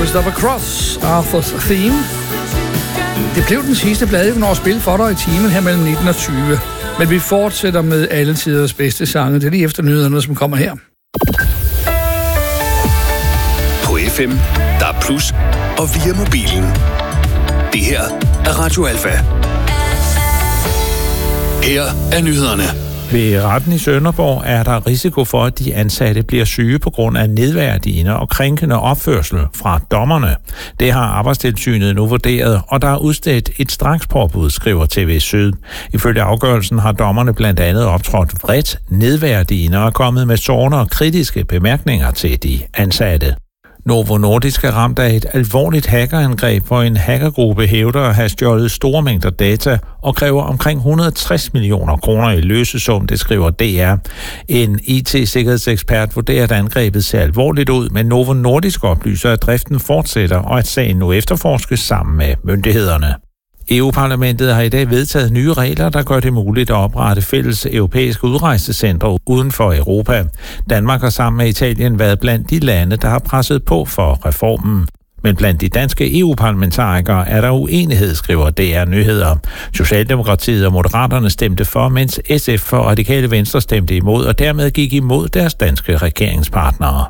Christopher Cross, Arthur's Theme. Det blev den sidste plade, vi når at spille for dig i timen her mellem 19 og 20. Men vi fortsætter med alle tiders bedste sange. Det er lige efter nyhederne, som kommer her. På FM, der er plus og via mobilen. Det her er Radio Alfa. Her er nyhederne. Ved retten i Sønderborg er der risiko for, at de ansatte bliver syge på grund af nedværdigende og krænkende opførsel fra dommerne. Det har Arbejdstilsynet nu vurderet, og der er udstedt et strakspåbud, skriver TV Syd. Ifølge afgørelsen har dommerne blandt andet optrådt vredt, nedværdigende og kommet med sårende og kritiske bemærkninger til de ansatte. Novo Nordisk er ramt af et alvorligt hackerangreb, hvor en hackergruppe hævder at have stjålet store mængder data og kræver omkring 160 millioner kroner i løsesum, det skriver DR. En IT-sikkerhedsekspert vurderer, at angrebet ser alvorligt ud, men Novo Nordisk oplyser, at driften fortsætter og at sagen nu efterforskes sammen med myndighederne. EU-parlamentet har i dag vedtaget nye regler, der gør det muligt at oprette fælles europæiske udrejsecentre uden for Europa. Danmark har sammen med Italien været blandt de lande, der har presset på for reformen. Men blandt de danske EU-parlamentarikere er der uenighed, skriver DR Nyheder. Socialdemokratiet og Moderaterne stemte for, mens SF og Radikale Venstre stemte imod, og dermed gik imod deres danske regeringspartnere.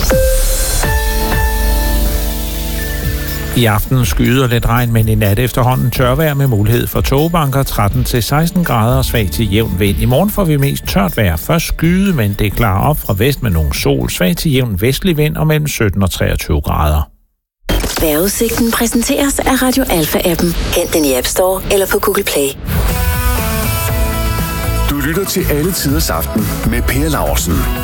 I aften skyder lidt regn, men i nat efterhånden tørvejr med mulighed for tågebanker 13-16 grader og svag til jævn vind. I morgen får vi mest tørt vejr. Først skyde, men det klarer op fra vest med nogle sol. Svag til jævn vestlig vind og mellem 17 og 23 grader. Vejrudsigten præsenteres af Radio Alfa-appen. Hent den i App Store eller på Google Play. Du lytter til Alle Tiders Aften med Per Laursen.